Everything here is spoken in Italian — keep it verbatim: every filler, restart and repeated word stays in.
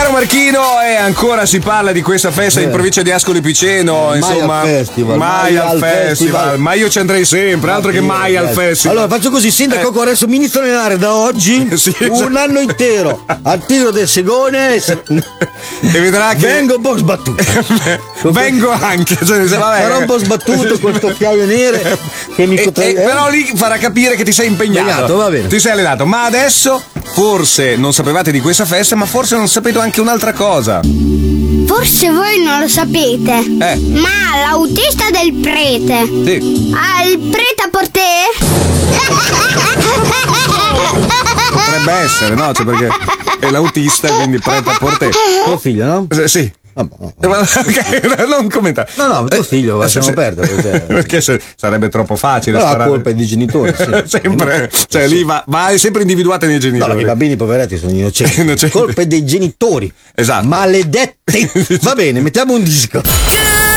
Caro Marchino, e ancora si parla di questa festa eh. in provincia di Ascoli Piceno, mai insomma, al festival, mai, mai al festival. festival, ma io ci andrei sempre, altro che mai al festival. Allora faccio così, sindaco, eh. adesso mi inizio a allenare da oggi sì, un anno intero al tiro del segone e vedrà che vengo un po' sbattuto. Vengo anche, cioè, vabbè. Sarò un po' sbattuto con sto occhiaio nere che mi e, e, però lì farà capire che ti sei impegnato. impegnato va bene. Ti sei allenato, ma adesso forse non sapevate di questa festa, ma forse non sapete anche un'altra cosa. Forse voi non lo sapete, eh. ma l'autista del prete sì. ha il prete a porter? Potrebbe essere, no? Cioè perché è l'autista, quindi prete a porter. Tuo figlio, no? Eh, sì. Ah, no. Okay, non commentare. No, no, tuo figlio, eh, lasciamo se, perdere. Cioè. Perché se, sarebbe troppo facile. No, la colpa è dei genitori. Sì. sempre, cioè lì va, va sempre individuata nei genitori. No, i bambini poveretti sono innocenti. La colpa è dei genitori. Esatto. Maledetti. Va bene, mettiamo un disco.